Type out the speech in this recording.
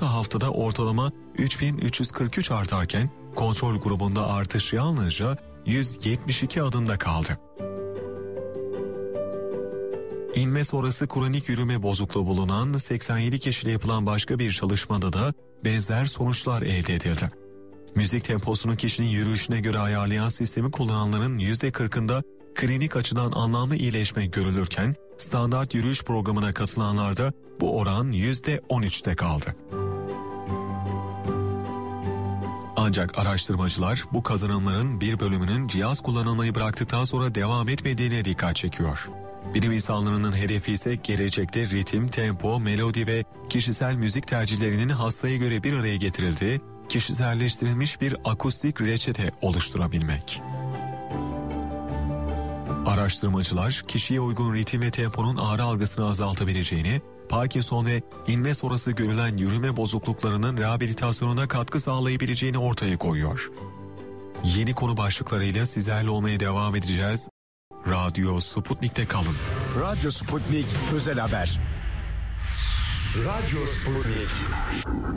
6 haftada ortalama 3343 artarken kontrol grubunda artış yalnızca 172 adımda kaldı. İnme sonrası kronik yürüme bozukluğu bulunan 87 kişiyle yapılan başka bir çalışmada da benzer sonuçlar elde edildi. Müzik temposunu kişinin yürüyüşüne göre ayarlayan sistemi kullananların %40'ında klinik açıdan anlamlı iyileşme görülürken standart yürüyüş programına katılanlarda bu oran %13'te kaldı. Ancak araştırmacılar bu kazanımların bir bölümünün cihaz kullanılmayı bıraktıktan sonra devam etmediğine dikkat çekiyor. Bilim insanlarının hedefi ise gelecekte ritim, tempo, melodi ve kişisel müzik tercihlerinin hastaya göre bir araya getirildiği kişiselleştirilmiş bir akustik reçete oluşturabilmek. Araştırmacılar kişiye uygun ritim ve temponun ağrı algısını azaltabileceğini, Parkinson ve inme sonrası görülen yürüme bozukluklarının rehabilitasyonuna katkı sağlayabileceğini ortaya koyuyor. Yeni konu başlıklarıyla sizlerle olmaya devam edeceğiz. Radyo Sputnik'te kalın. Radyo Sputnik Özel Haber. Radyo Sputnik.